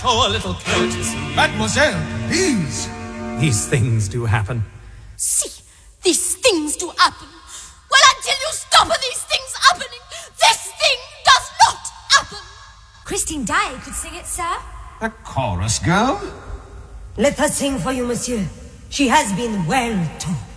Oh, a little courtesy. Mademoiselle, please. These things do happen. See, these things do happen. Well, until you stop these things happening, this thing does not happen. Christine Daae could sing it, sir. A chorus girl? Let her sing for you, monsieur. She has been well taught.